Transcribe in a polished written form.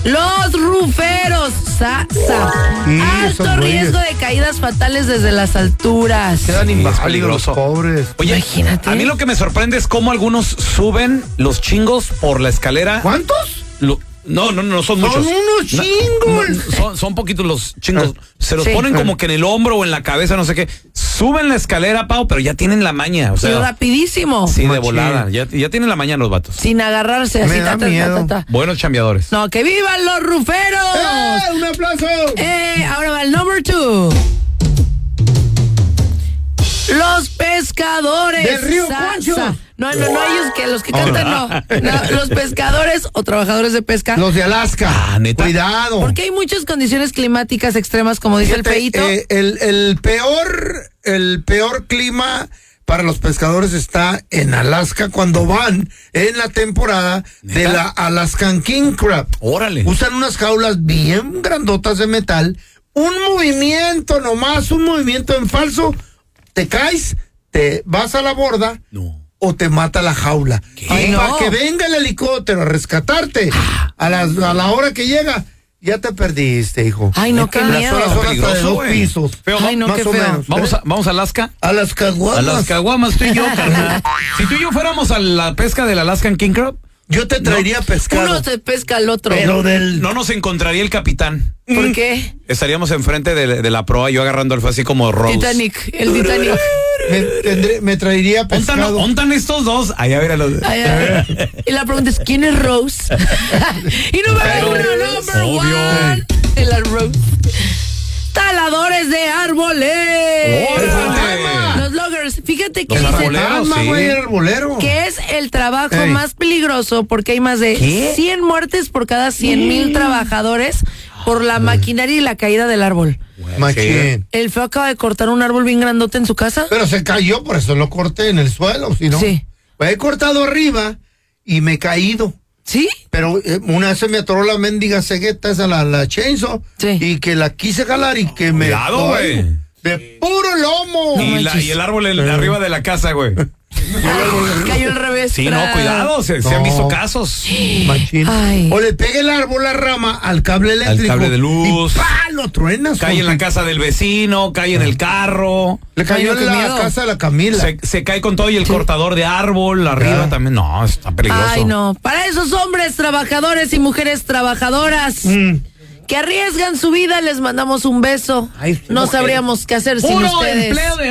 Los ruferos, alto riesgo de caídas fatales desde las alturas. Quedan inválidos los pobres. Oye, imagínate. A mí lo que me sorprende es cómo algunos suben los chingos por la escalera. ¿Cuántos? No, son muchos. Son unos chingos. Son poquitos los chingos. Se los Sí. ponen como que en el hombro o en la cabeza, no sé qué. Suben la escalera, Pau, pero ya tienen la maña. O sea, Y rapidísimo. sí, de Machín. volada. Ya tienen la maña los vatos. Sin agarrarse así. Me da miedo. Buenos chambeadores. No, que vivan los ruferos. ¡Un aplauso! Ahora va el number 2. Los pescadores. Del río Concho. No, ellos que los que cantan no. Los pescadores o trabajadores de pesca. Los de Alaska. Ah, ¿neta? Cuidado. Porque hay muchas condiciones climáticas extremas, como dice Fíjate, el Peito. el peor clima para los pescadores está en Alaska cuando van en la temporada de ¿Neta? la Alaskan King Crab. Órale. Usan unas jaulas bien grandotas de metal. Un movimiento en falso, te caes, te vas a la borda. No. O te mata la jaula. Ay, Y no. para que venga el helicóptero a rescatarte, a la hora que llega, ya te perdiste, hijo. Ay, no, qué Las miedo. horas son hasta de Peligroso, 2 güey. pisos. Feo, Ay, no, más qué o feo. menos. Vamos a Alaska. A las caguamas. A las caguamas, tú y yo, carnal. Si tú y yo fuéramos a la pesca del Alaskan King Crab, Yo te traería pescado. Uno se pesca al otro. Pero del... no nos encontraría el capitán. ¿Por qué? Estaríamos enfrente de la proa, yo agarrando el así como Rose. El Titanic. Me traería pescado. ¿Ontan estos dos? Allá ver a los... Y la pregunta es, ¿quién es Rose? Y número uno, number Obvio. one. De la Rose. Taladores de árboles. ¡Órale! Los loggers. Fíjate que Los dicen arboleros, Alma, sí. güey, arbolero. que es el trabajo Ey. más peligroso porque hay más de ¿Qué? 100 muertes por cada 100,000 trabajadores por la maquinaria y la caída del árbol. Machín. El feo acaba de cortar un árbol bien grandote en su casa. Pero se cayó, por eso lo corté en el suelo, si no. Sí. Pues he cortado arriba y me he caído. ¿Sí? Pero una vez se me atoró la mendiga cegueta esa, la chainsaw, Sí. y que la quise jalar y que me... Cuidado, güey. De puro lomo. Y el árbol arriba de la casa, güey. Cayó al revés. Sí, no, cuidado, se han visto casos. Machín. Ay. O le pega el árbol, la rama, al cable eléctrico. cable de luz. Y ¡pah! Lo truenas. Cae en la casa del vecino, cae en el carro. Le cayó Ay, no, en qué la miedo. casa de la Camila. Se cae con todo y el cortador de árbol arriba Ya. también. No, está peligroso. Ay, no. Para esos hombres trabajadores y mujeres trabajadoras que arriesgan su vida, les mandamos un beso. Ay, No mujer. sabríamos qué hacer sin Puro ustedes. empleo de